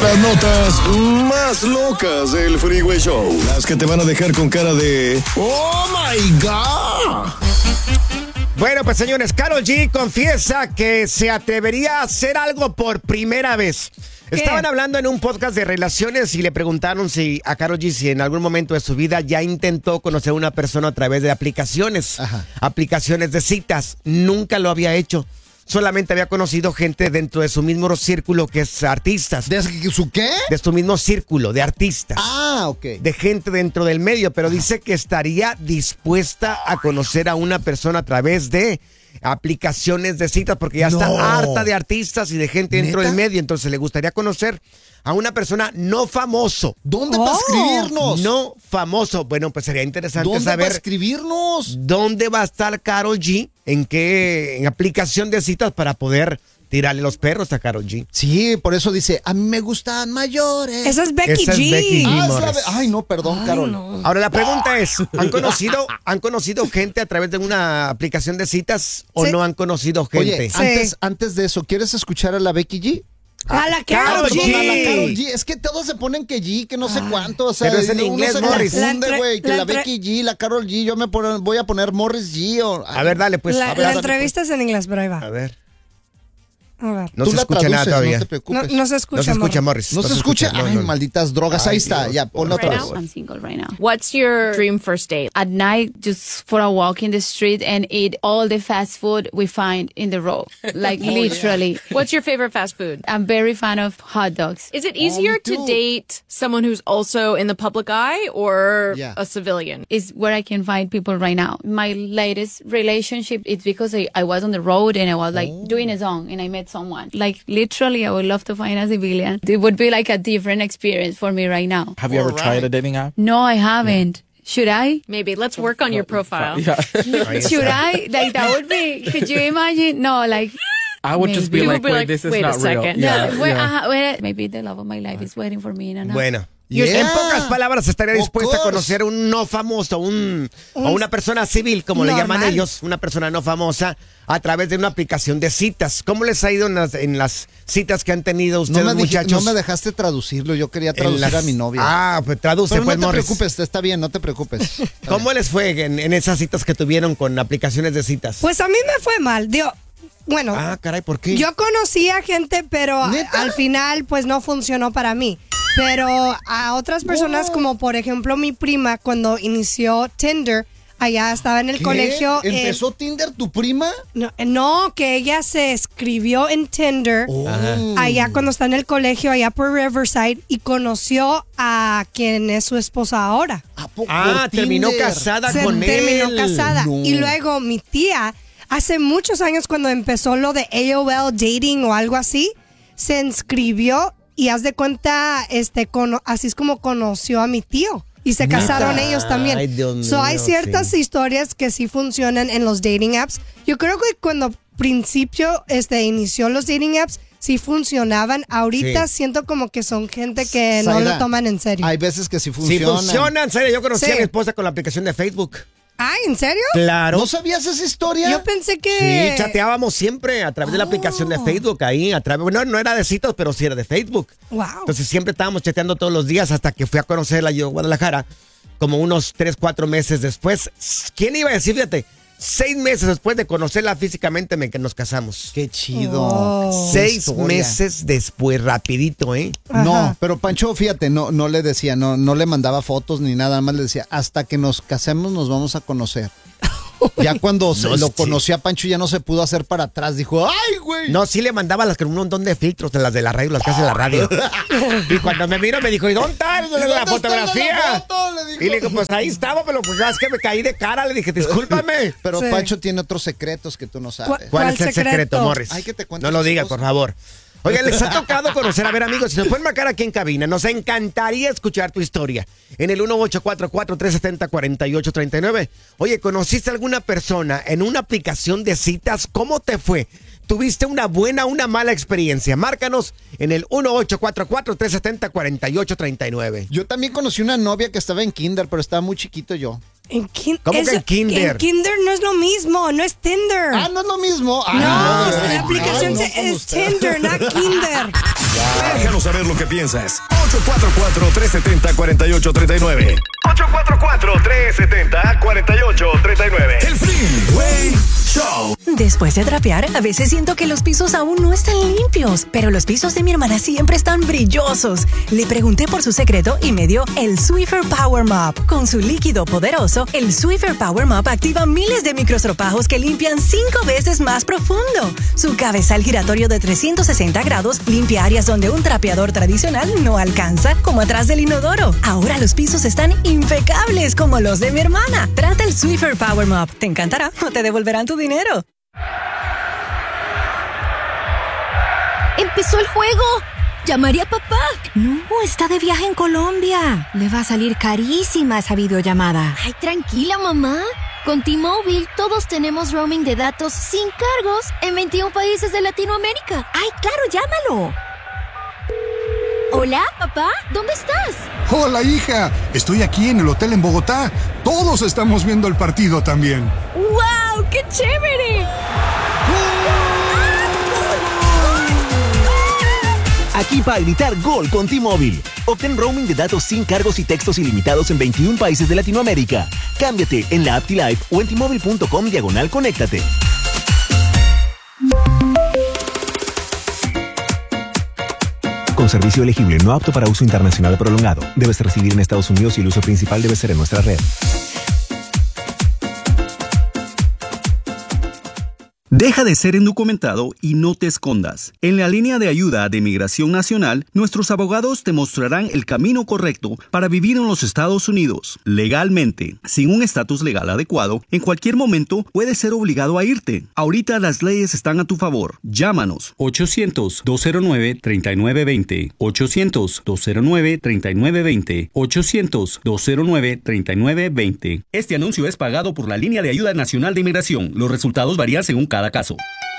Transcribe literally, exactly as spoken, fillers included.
las notas más locas del Freeway Show. Las que te van a dejar con cara de ¡Oh, my God! Bueno, pues señores, Karol G confiesa que se atrevería a hacer algo por primera vez. ¿Qué? Estaban hablando en un podcast de relaciones y le preguntaron si a Karol G si en algún momento de su vida ya intentó conocer a una persona a través de aplicaciones, Ajá. aplicaciones de citas. Nunca lo había hecho. Solamente había conocido gente dentro de su mismo círculo que es artistas. ¿De su qué? De su mismo círculo, de artistas. Ah, ok. De gente dentro del medio, pero Ajá. dice que estaría dispuesta a conocer a una persona a través de aplicaciones de citas porque ya no. está harta de artistas y de gente dentro ¿Neta? del medio. Entonces le gustaría conocer a una persona no famoso. ¿Dónde oh. para escribirnos? No famoso. Bueno, pues sería interesante ¿Dónde saber. ¿Dónde para escribirnos? ¿Dónde va a estar Karol G? ¿En qué en aplicación de citas para poder tirarle los perros a Karol G? Sí, por eso dice, a mí me gustan mayores. Esa es Becky Esa G. Es Becky G ah, la... Ay, no, perdón, Ay, Karol. No. Ahora la pregunta es, ¿han conocido, ¿han conocido gente a través de una aplicación de citas o sí. no han conocido gente? Oye, sí. antes, antes de eso, ¿quieres escuchar a la Becky G? A la Karol G. A la Karol G. Es que todos se ponen que G, que no sé cuánto. O sea, pero es en inglés, se Morris. confunde, güey, que la, la Becky G, la Karol G, yo me pon, voy a poner Morris G. O, a ver, dale, pues. La, a ver, la dale, entrevista pues. es en inglés, pero ahí va. A ver. A ver. No se escucha nada todavía. No te preocupes. No, no se escucha, no se escucha Morris. No, no se escucha. escucha. Ay, no, no. malditas drogas. Ay, ahí está. Dios. Ya, ponlo otra right vez. Now, I'm single right now. What's your dream first date? At night, just for a walk in the street and eat all the fast food we find in the road. Like oh, literally. Yeah. What's your favorite fast food? I'm very fan of hot dogs. Is it easier oh, to date someone who's also in the public eye or yeah. a civilian? It's where I can find people right now. My latest relationship, it's because I, I was on the road and I was like oh. doing a song and I met someone. Like literally, I would love to find a civilian. It would be like a different experience for me right now. Have you ever right. tried a dating app? No, I haven't. Yeah. Should I? Maybe. Let's work on your profile. Yeah. Should I? Like, that would be, could you imagine? No, like... I would maybe. just be like, be wait, like, this is wait not a second. real. Yeah, no, wait, yeah. uh, wait, maybe the love of my life is waiting for me in an hour. Bueno. Yeah. En pocas palabras, estaría dispuesta a course. conocer a un no famoso, un, un, o una persona civil, como normal. le llaman ellos, una persona no famosa, a través de una aplicación de citas. ¿Cómo les ha ido en las, en las citas que han tenido ustedes, no me muchachos? Dije, no me dejaste traducirlo, yo quería traducir las, a mi novia. Ah, pues traduce, Pero pues, no te Morris. preocupes, está bien, no te preocupes. ¿Cómo les fue en, en esas citas que tuvieron con aplicaciones de citas? Pues a mí me fue mal, digo... Bueno, ah, caray, ¿por qué? Yo conocía gente, pero ¿Neta? al final pues no funcionó para mí. Pero a otras personas, oh. como por ejemplo mi prima, cuando inició Tinder, allá estaba en el ¿Qué? colegio. ¿Empezó eh, Tinder tu prima? No, no, que ella se escribió en Tinder oh. allá cuando está en el colegio, allá por Riverside, y conoció a quien es su esposa ahora. ¿A poco ah, terminó Tinder? casada se con terminó él. casada. No. Y luego mi tía... Hace muchos años cuando empezó lo de A O L dating o algo así, se inscribió y haz de cuenta, este, cono- así es como conoció a mi tío. Y se ¿Neta? casaron ellos también. Ay, Dios so, mío, hay ciertas sí. historias que sí funcionan en los dating apps. Yo creo que cuando principio este, inició los dating apps, sí funcionaban. Ahorita Sí. siento como que son gente que Zaira, no lo toman en serio. Hay veces que sí Sí, funcionan. funcionan, serio. Yo conocí Sí. a mi esposa con la aplicación de Facebook. Ay, ¿en serio? Claro. ¿No sabías esa historia? Yo pensé que... Sí, chateábamos siempre a través de la aplicación de Facebook ahí, a través, bueno, no era de citas, pero sí era de Facebook. Wow. Entonces siempre estábamos chateando todos los días hasta que fui a conocerla yo a Guadalajara, como unos tres, cuatro meses después. ¿Quién iba a decir, fíjate? Seis meses después de conocerla físicamente me, que nos casamos. Qué chido. Oh. Qué Seis historia. meses después, rapidito, ¿eh? No, Ajá. pero Pancho, fíjate, no, no le decía, no, no le mandaba fotos ni nada, más le decía, hasta que nos casemos nos vamos a conocer. Ya cuando se No, lo sí. conocí a Pancho ya no se pudo hacer para atrás, dijo, ¡ay, güey! No, sí le mandaba las, un montón de filtros de las de la radio, las que hace la radio. Y cuando me vino me dijo, ¿y dónde está la, ¿Dónde la está fotografía? la foto? Le dijo. Y le digo, pues ahí estaba, pero pues ya es que me caí de cara. Le dije, discúlpame. Pero Sí. Pancho tiene otros secretos que tú no sabes. ¿Cuál? ¿Cuál es el secreto, secreto? Morris? Ay, que te cuente no lo tus digas, cosas. por favor. Oiga, les ha tocado conocer, a ver, amigos, si nos pueden marcar aquí en cabina, nos encantaría escuchar tu historia. En el uno ocho cuatro cuatro, tres siete cero, cuatro ocho tres nueve. Oye, ¿conociste a alguna persona en una aplicación de citas? ¿Cómo te fue? ¿Tuviste una buena o una mala experiencia? Márcanos en el uno ocho cuatro cuatro, tres siete cero, cuatro ocho tres nueve. Yo también conocí una novia que estaba en kinder, pero estaba muy chiquito yo. En kin- ¿Cómo que eso- en Kinder? En Kinder no es lo mismo, no es Tinder. Ah, no es lo mismo. no, Ah, la ay, aplicación no, se- con es usted. Tinder, no Kinder. Déjanos saber lo que piensas. ocho cuatro cuatro, tres siete cero, cuatro ocho tres nueve. ocho cuatro cuatro, tres siete cero, cuatro ocho tres nueve. El Freeway Show. Después de trapear, a veces siento que los pisos aún no están limpios, pero los pisos de mi hermana siempre están brillosos. Le pregunté por su secreto y me dio el Swiffer Power Mop. Con su líquido poderoso, el Swiffer Power Mop activa miles de microstropajos que limpian cinco veces más profundo. Su cabezal giratorio de trescientos sesenta grados limpia áreas donde un trapeador tradicional no alcanza, como atrás del inodoro. Ahora los pisos están impecables como los de mi hermana. Trata el Swiffer Power Mop. Te encantará o te devolverán tu dinero. ¡Empezó el juego! ¡Llamaré a papá! No, está de viaje en Colombia. Le va a salir carísima esa videollamada. Ay, tranquila, mamá. Con T-Mobile todos tenemos roaming de datos sin cargos en veintiún países de Latinoamérica. ¡Ay, claro, llámalo! Hola, papá, ¿dónde estás? Hola, hija. Estoy aquí en el hotel en Bogotá. Todos estamos viendo el partido también. ¡Wow! ¡Qué chévere! Aquí para gritar gol con T-Mobile. Obtén roaming de datos sin cargos y textos ilimitados en veintiún países de Latinoamérica. Cámbiate en la app T-Life o en T-Mobile punto com diagonal conéctate. Con servicio elegible no apto para uso internacional prolongado. Debes residir en Estados Unidos y el uso principal debe ser en nuestra red. Deja de ser indocumentado y no te escondas. En la línea de ayuda de Migración Nacional, nuestros abogados te mostrarán el camino correcto para vivir en los Estados Unidos legalmente. Sin un estatus legal adecuado, en cualquier momento puedes ser obligado a irte. Ahorita las leyes están a tu favor. Llámanos ochocientos, dos cero nueve, tres nueve dos cero, ochocientos, dos cero nueve, tres nueve dos cero, ochocientos, dos cero nueve, tres nueve dos cero. Este anuncio es pagado por la Línea de Ayuda Nacional de Inmigración. Los resultados varían según cada caso.